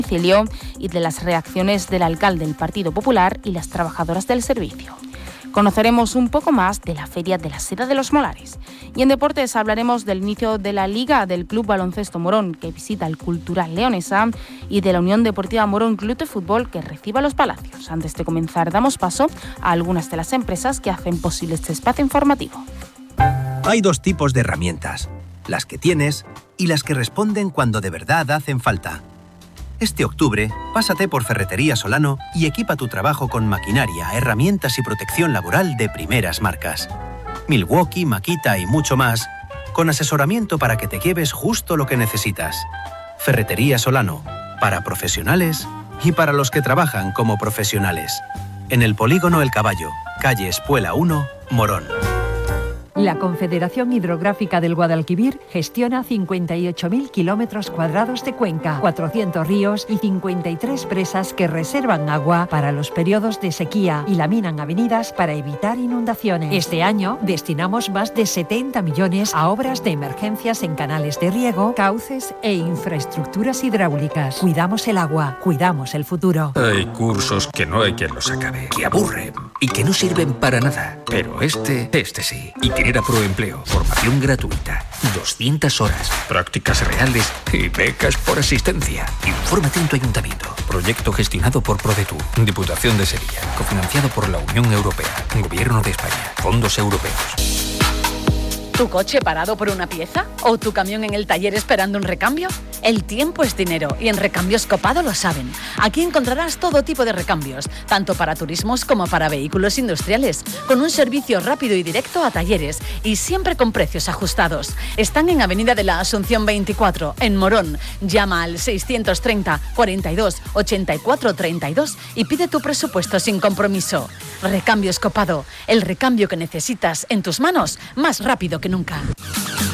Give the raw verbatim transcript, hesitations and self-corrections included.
y de las reacciones del alcalde del Partido Popular y las trabajadoras del servicio. Conoceremos un poco más de la Feria de la Seda de los Molares. Y en deportes hablaremos del inicio de la Liga del Club Baloncesto Morón, que visita el Cultural Leonesa, y de la Unión Deportiva Morón Club de Fútbol, que recibe a los Palacios. Antes de comenzar, damos paso a algunas de las empresas que hacen posible este espacio informativo. Hay dos tipos de herramientas, las que tienes y las que responden cuando de verdad hacen falta. Este octubre, pásate por Ferretería Solano y equipa tu trabajo con maquinaria, herramientas y protección laboral de primeras marcas. Milwaukee, Makita y mucho más, con asesoramiento para que te lleves justo lo que necesitas. Ferretería Solano, para profesionales y para los que trabajan como profesionales. En el Polígono El Caballo, calle Espuela uno, Morón. La Confederación Hidrográfica del Guadalquivir gestiona cincuenta y ocho mil kilómetros cuadrados de cuenca, cuatrocientos ríos y cincuenta y tres presas que reservan agua para los periodos de sequía y laminan avenidas para evitar inundaciones. Este año destinamos más de setenta millones a obras de emergencias en canales de riego, cauces e infraestructuras hidráulicas. Cuidamos el agua, cuidamos el futuro. Hay cursos que no hay quien los acabe, que aburren y que no sirven para nada. Pero este, este sí. Y Genera Proempleo, formación gratuita, doscientas horas, prácticas reales y becas por asistencia. Infórmate en tu ayuntamiento. Proyecto gestionado por ProDetour, Diputación de Sevilla, cofinanciado por la Unión Europea, Gobierno de España, fondos europeos. ¿Tu coche parado por una pieza? ¿O tu camión en el taller esperando un recambio? El tiempo es dinero y en Recambios Copado lo saben. Aquí encontrarás todo tipo de recambios, tanto para turismos como para vehículos industriales, con un servicio rápido y directo a talleres y siempre con precios ajustados. Están en Avenida de la Asunción veinticuatro, en Morón. Llama al seiscientos treinta, cuarenta y dos, ochenta y cuatro treinta y dos y pide tu presupuesto sin compromiso. Recambios Copado, el recambio que necesitas en tus manos más rápido que nunca.